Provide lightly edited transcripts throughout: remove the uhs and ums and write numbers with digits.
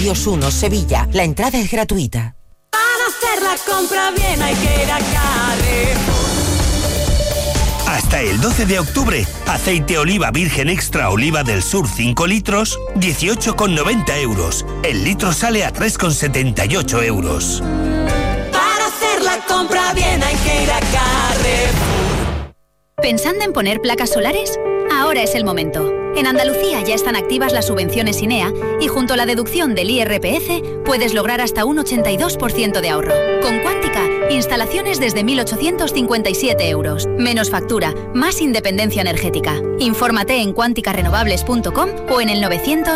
Dios 1, Sevilla. La entrada es gratuita. Para hacer la compra bien hay que ir a Carrefour. Hasta el 12 de octubre, aceite oliva virgen extra oliva del sur 5 litros, 18,90 euros. El litro sale a 3,78 euros. Para hacer la compra bien hay que ir a Carrefour. ¿Pensando en poner placas solares? Ahora es el momento. En Andalucía ya están activas las subvenciones INEA y junto a la deducción del IRPF puedes lograr hasta un 82% de ahorro. Con Quántica, instalaciones desde 1.857 euros. Menos factura, más independencia energética. Infórmate en quanticarenovables.com o en el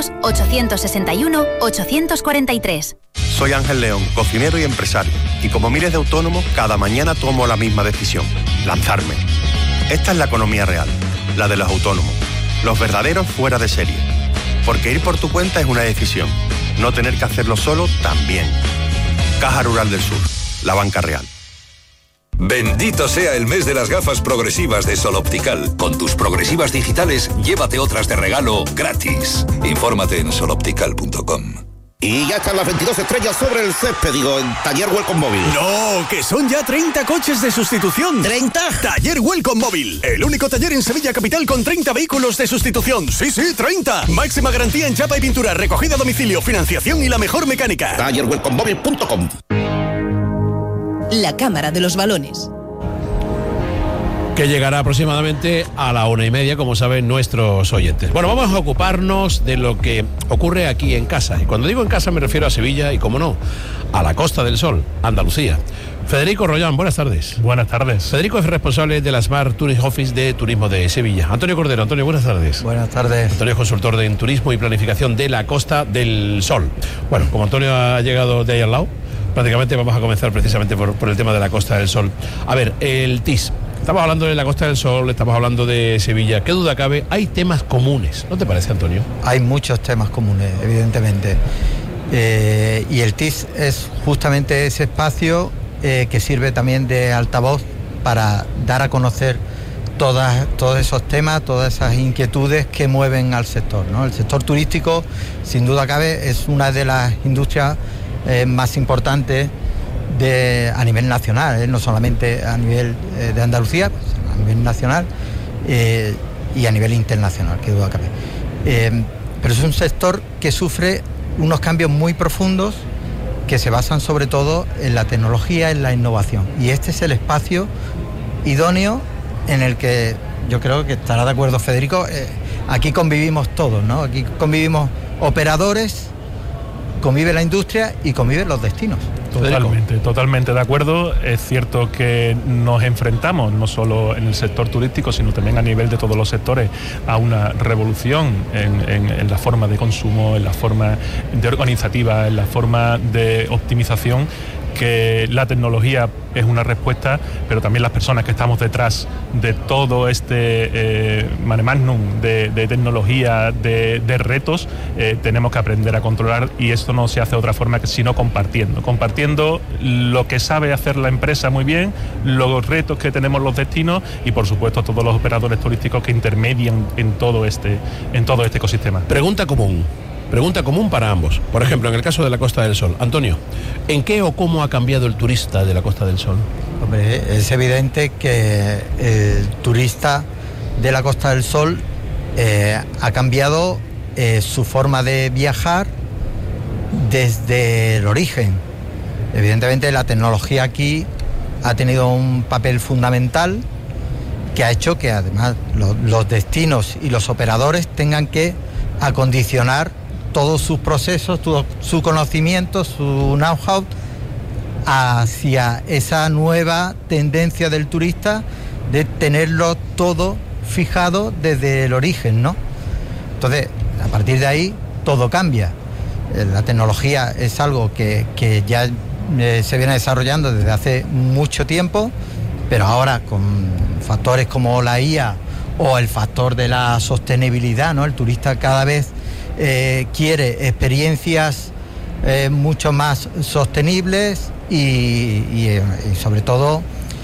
900-861-843. Soy Ángel León, cocinero y empresario. Y como miles de autónomos, cada mañana tomo la misma decisión: lanzarme. Esta es la economía real, la de los autónomos. Los verdaderos fuera de serie. Porque ir por tu cuenta es una decisión. No tener que hacerlo solo también. Caja Rural del Sur, la banca real. Bendito sea el mes de las gafas progresivas de Sol Optical. Con tus progresivas digitales, llévate otras de regalo gratis. Infórmate en soloptical.com. Y ya están las 22 estrellas sobre el césped, en Taller Welcome Móvil. No, que son ya 30 coches de sustitución. ¿30? Taller Welcome Móvil, el único taller en Sevilla capital con 30 vehículos de sustitución. Sí, 30. Máxima garantía en chapa y pintura, recogida a domicilio, financiación y la mejor mecánica. TallerWelcomeMóvil.com. La Cámara de los Balones, que llegará aproximadamente a la 1:30, como saben nuestros oyentes. Bueno, vamos a ocuparnos de lo que ocurre aquí en casa. Y cuando digo en casa me refiero a Sevilla y, como no, a la Costa del Sol, Andalucía. Federico Rollán, buenas tardes. Buenas tardes. Federico es responsable de la Smart Tourist Office de Turismo de Sevilla. Antonio Cordero. Antonio, buenas tardes. Buenas tardes. Antonio es consultor en turismo y planificación de la Costa del Sol. Bueno, como Antonio ha llegado de ahí al lado, prácticamente vamos a comenzar precisamente por el tema de la Costa del Sol. A ver, el TIS. Estamos hablando de la Costa del Sol, estamos hablando de Sevilla. ¿Qué duda cabe? Hay temas comunes, ¿no te parece, Antonio? Hay muchos temas comunes, evidentemente. Y el TIS es justamente ese espacio que sirve también de altavoz para dar a conocer todos esos temas, todas esas inquietudes que mueven al sector, ¿no? El sector turístico, sin duda cabe, es una de las industrias más importantes a nivel nacional, no solamente a nivel de Andalucía, pues a nivel nacional y a nivel internacional, que duda cabe. Pero es un sector que sufre unos cambios muy profundos que se basan sobre todo en la tecnología, en la innovación. Y este es el espacio idóneo en el que yo creo que estará de acuerdo Federico. Aquí convivimos todos, ¿no? Aquí convivimos operadores, convive la industria y conviven los destinos. Totalmente de acuerdo. Es cierto que nos enfrentamos, no solo en el sector turístico, sino también a nivel de todos los sectores, a una revolución en la forma de consumo, en la forma de organizativa, en la forma de optimización, que la tecnología es una respuesta, pero también las personas que estamos detrás de todo este mare magnum de tecnología, de retos, tenemos que aprender a controlar, y esto no se hace de otra forma que sino compartiendo lo que sabe hacer la empresa muy bien, los retos que tenemos los destinos y, por supuesto, todos los operadores turísticos que intermedian en todo este ecosistema. Pregunta común para ambos. Por ejemplo, en el caso de la Costa del Sol, Antonio, ¿en qué o cómo ha cambiado el turista de la Costa del Sol? Hombre, es evidente que el turista de la Costa del Sol ha cambiado su forma de viajar desde el origen. Evidentemente la tecnología aquí ha tenido un papel fundamental que ha hecho que además los destinos y los operadores tengan que acondicionar todos sus procesos, todo su conocimiento, su know-how hacia esa nueva tendencia del turista de tenerlo todo fijado desde el origen, ¿no? Entonces, a partir de ahí, todo cambia. La tecnología es algo que ya se viene desarrollando desde hace mucho tiempo, pero ahora con factores como la IA o el factor de la sostenibilidad, ¿no? El turista cada vez quiere experiencias mucho más sostenibles y sobre todo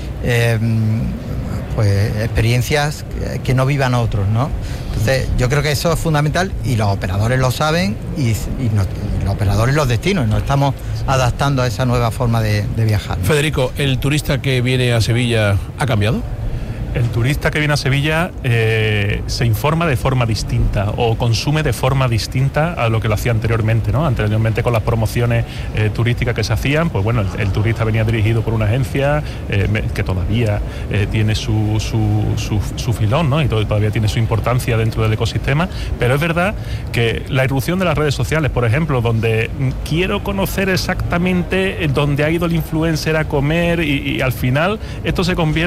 pues experiencias que no vivan otros, ¿no? Entonces yo creo que eso es fundamental y los operadores lo saben y los operador y los destinos. Nos estamos adaptando a esa nueva forma de viajar. Federico, ¿el turista que viene a Sevilla ha cambiado? El turista que viene a Sevilla se informa de forma distinta o consume de forma distinta a lo que lo hacía anteriormente, ¿no? Anteriormente, con las promociones turísticas que se hacían, pues bueno, el turista venía dirigido por una agencia que todavía tiene su filón, ¿no? Y todavía tiene su importancia dentro del ecosistema, pero es verdad que la irrupción de las redes sociales, por ejemplo, donde quiero conocer exactamente dónde ha ido el influencer a comer y al final esto se convierte